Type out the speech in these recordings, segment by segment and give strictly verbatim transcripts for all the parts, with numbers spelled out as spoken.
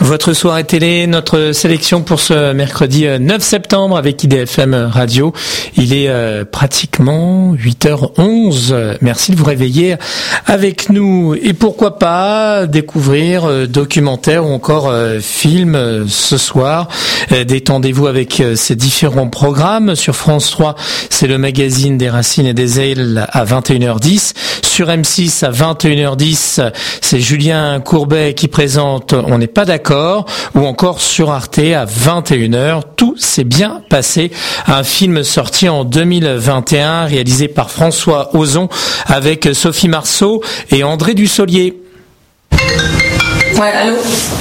Votre soirée télé, notre sélection pour ce mercredi neuf septembre avec I D F M Radio. Il est euh, pratiquement huit heures onze. Merci de vous réveiller avec nous. Et pourquoi pas découvrir euh, documentaires ou encore euh, films euh, ce soir. Euh, détendez-vous avec euh, ces différents programmes. Sur France trois, c'est le magazine des Racines et des Ailes à vingt et une heures dix. Sur M six à vingt et une heures dix, c'est Julien Courbet qui présente On n'est pas d'accord, ou encore sur Arte à vingt et une heures. Tout s'est bien passé. Un film sorti en deux mille vingt et un, réalisé par François Ozon avec Sophie Marceau et André Dussolier. Ouais, allô?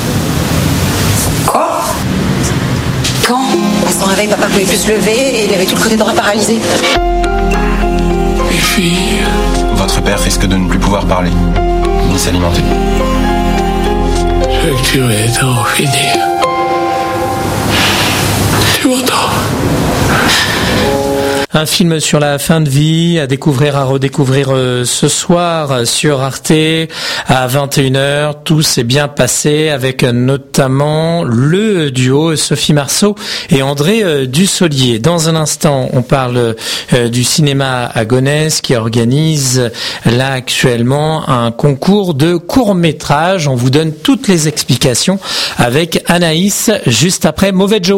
Quoi? Quand? À son réveil, papa pouvait plus se lever et il avait tout le côté droit paralysé. Mes filles. Votre père risque de ne plus pouvoir parler, ni s'alimenter. Je veux que tu m'aides à en finir. Tu m'entends? Un film sur la fin de vie à découvrir, à redécouvrir euh, ce soir sur Arte à vingt et une heures. Tout s'est bien passé avec euh, notamment le duo Sophie Marceau et André euh, Dussolier. Dans un instant, on parle euh, du cinéma à Gonesse qui organise là actuellement un concours de court-métrage. On vous donne toutes les explications avec Anaïs juste après Mauvais Joe.